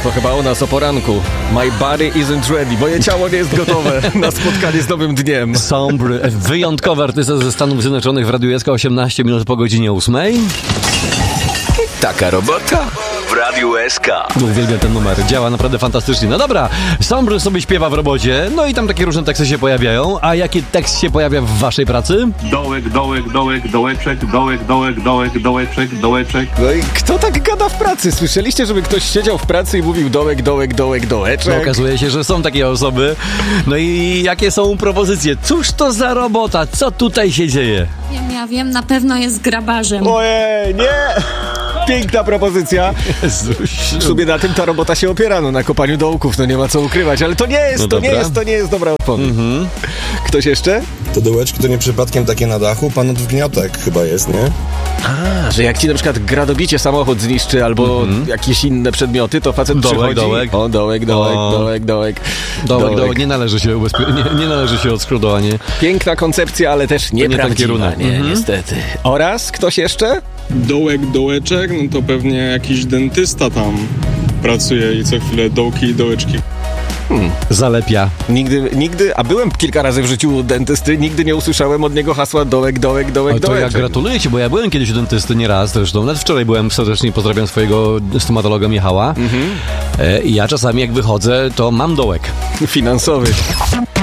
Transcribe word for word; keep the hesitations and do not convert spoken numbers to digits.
To chyba o nas o poranku. My body isn't ready. Moje ciało nie jest gotowe na spotkanie z nowym dniem. Sombr, wyjątkowy artysta ze Stanów Zjednoczonych w Radiu S K, osiemnaście minut po godzinie ósmej. Taka robota w Radiu S K. Uwielbiam ten numer, działa naprawdę fantastycznie. No dobra, Sombr sobie śpiewa w robocie, no i tam takie różne teksty się pojawiają. A jaki tekst się pojawia w waszej pracy? Dołek, dołek, dołek, dołeczek, dołek, dołek, dołek, dołeczek, dołeczek. No i kto tak gada w pracy? Słyszeliście, żeby ktoś siedział w pracy i mówił dołek, dołek, dołek, dołeczek? No, okazuje się, że są takie osoby. No i jakie są propozycje? Cóż to za robota? Co tutaj się dzieje? Wiem, ja wiem, na pewno jest grabarzem. Ojej, nie! Piękna propozycja. W sumie na tym ta robota się opiera, no na kopaniu dołków, no nie ma co ukrywać, ale to nie jest, No to nie dobra. jest, to nie jest dobra odpowiedź. Mhm. Ktoś jeszcze? Te dołeczki to nie przypadkiem takie na dachu? Pan od wgniotek chyba jest, nie? A, że jak ci na przykład gradobicie samochód zniszczy albo Mhm. jakieś inne przedmioty, to facet Dołek, przychodzi. dołek. O, dołek, dołek, O. dołek, dołek. Dołek, dołek, nie należy się ubezpie- nie, nie należy się odskrodowanie. Piękna koncepcja, ale też nie ten nieprawdziwa. kierunek. Nie, Mhm. niestety. Oraz ktoś jeszcze? Dołek, dołeczek, no to pewnie jakiś dentysta tam pracuje i co chwilę dołki i dołeczki. Zalepia. Nigdy, nigdy, a byłem kilka razy w życiu u dentysty, nigdy nie usłyszałem od niego hasła dołek, dołek, dołek, Ale to ja dołeczek. gratuluję ci, bo ja byłem kiedyś u dentysty nie raz zresztą. Nawet wczoraj byłem serdecznie, pozdrawiam swojego stomatologa Michała. E, I ja czasami jak wychodzę, to mam dołek. Finansowy.